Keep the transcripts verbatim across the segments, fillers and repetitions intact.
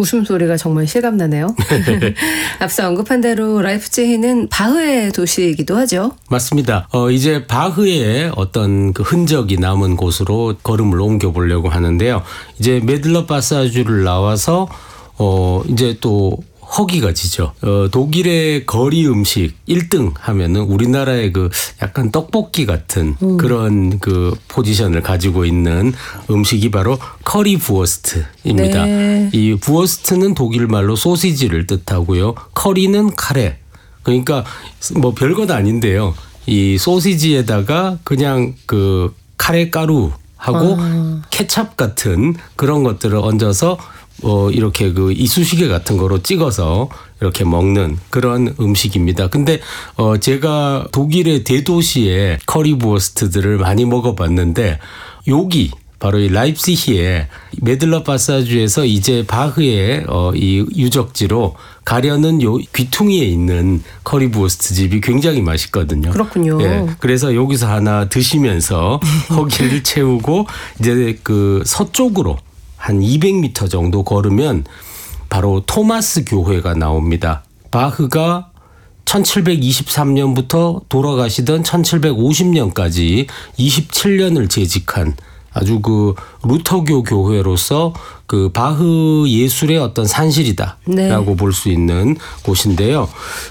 웃음소리가 정말 실감나네요. 앞서 언급한 대로 라이프치히는 바흐의 도시이기도 하죠. 맞습니다. 어, 이제 바흐의 어떤 그 흔적이 남은 곳으로 걸음을 옮겨보려고 하는데요. 이제 메들러 파사주를 나와서 어, 이제 또 허기가 지죠. 어, 독일의 거리 음식 일 등 하면은 우리나라의 그 약간 떡볶이 같은 음. 그런 그 포지션을 가지고 있는 음식이 바로 커리부어스트입니다. 네. 이 부어스트는 독일 말로 소시지를 뜻하고요. 커리는 카레. 그러니까 뭐 별것 아닌데요. 이 소시지에다가 그냥 그 카레 가루하고 아. 케찹 같은 그런 것들을 얹어서 어, 이렇게 그 이쑤시개 같은 거로 찍어서 이렇게 먹는 그런 음식입니다. 근데, 어, 제가 독일의 대도시의 커리부어스트들을 많이 먹어봤는데, 여기, 바로 이 라입시히의 메들러 파사주에서 이제 바흐의 어, 이 유적지로 가려는 요 귀퉁이에 있는 커리부어스트 집이 굉장히 맛있거든요. 그렇군요. 예, 그래서 여기서 하나 드시면서 허기를 채우고 이제 그 서쪽으로 한 이백 미터 정도 걸으면 바로 토마스 교회가 나옵니다. 바흐가 천칠백이십삼 년부터 돌아가시던 천칠백오십 년까지 이십칠 년을 재직한 아주 그 루터교 교회로서 그 바흐 예술의 어떤 산실이다라고 네. 볼 수 있는 곳인데요.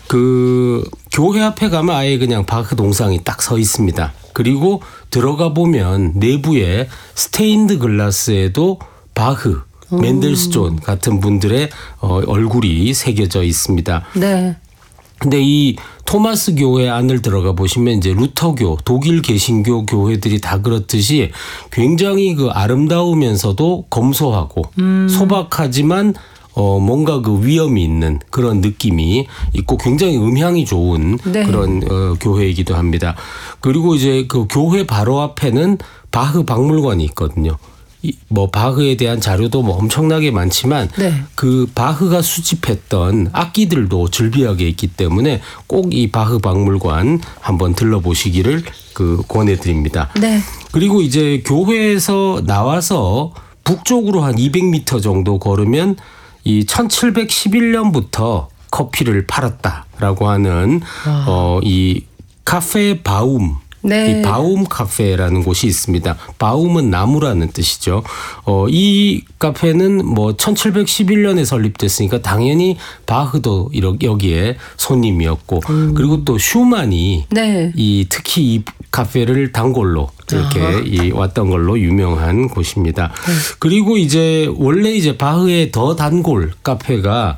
그 교회 앞에 가면 아예 그냥 바흐 동상이 딱 서 있습니다. 그리고 들어가 보면 내부에 스테인드 글라스에도 바흐, 맨델스존 같은 분들의 얼굴이 새겨져 있습니다. 네. 근데 이 토마스 교회 안을 들어가 보시면 이제 루터교, 독일 개신교 교회들이 다 그렇듯이 굉장히 그 아름다우면서도 검소하고 음. 소박하지만 어 뭔가 그 위엄이 있는 그런 느낌이 있고 굉장히 음향이 좋은 네. 그런 어 교회이기도 합니다. 그리고 이제 그 교회 바로 앞에는 바흐 박물관이 있거든요. 이 뭐 바흐에 대한 자료도 뭐 엄청나게 많지만 네. 그 바흐가 수집했던 악기들도 즐비하게 있기 때문에 꼭 이 바흐 박물관 한번 들러보시기를 그 권해드립니다. 네. 그리고 이제 교회에서 나와서 북쪽으로 한 이백 미터 정도 걸으면 이 천칠백십일 년부터 커피를 팔았다라고 하는 어, 이 카페 바움. 네. 이 바움 카페라는 곳이 있습니다. 바움은 나무라는 뜻이죠. 어, 이 카페는 뭐 천칠백십일 년에 설립됐으니까 당연히 바흐도 여기에 손님이었고 음. 그리고 또 슈만이 네. 이 특히 이 카페를 단골로 이렇게 아. 이 왔던 걸로 유명한 곳입니다. 네. 그리고 이제 원래 이제 바흐의 더 단골 카페가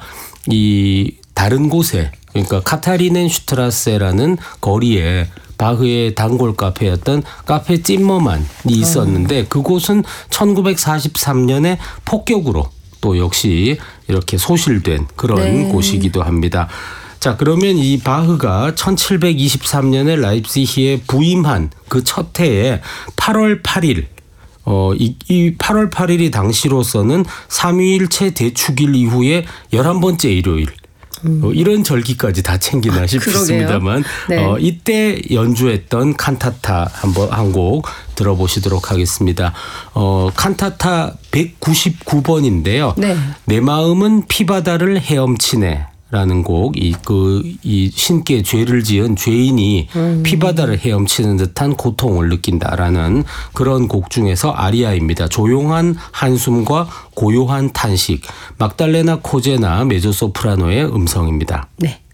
이 다른 곳에 그러니까 카타리넨 슈트라세라는 거리에 바흐의 단골 카페였던 카페 찜머만이 있었는데 그곳은 천구백사십삼 년에 폭격으로 또 역시 이렇게 소실된 그런 네. 곳이기도 합니다. 자, 그러면 이 바흐가 천칠백이십삼 년에 라입시히에 부임한 그 첫 해에 팔월 팔일 어, 이, 이 팔월 팔일이 당시로서는 삼위일체 대축일 이후에 열한 번째 일요일 음. 어, 이런 절기까지 다 챙기나 아, 싶습니다만 네. 어, 이때 연주했던 칸타타 한번 한 곡 들어보시도록 하겠습니다. 어, 칸타타 백구십구 번인데요. 네. 내 마음은 피바다를 헤엄치네. 라는 곡, 이, 그, 이 신께 죄를 지은 죄인이 음. 피바다를 헤엄치는 듯한 고통을 느낀다라는 그런 곡 중에서 아리아입니다. 조용한 한숨과 고요한 탄식, 막달레나 코제나 메조소프라노의 음성입니다. 네.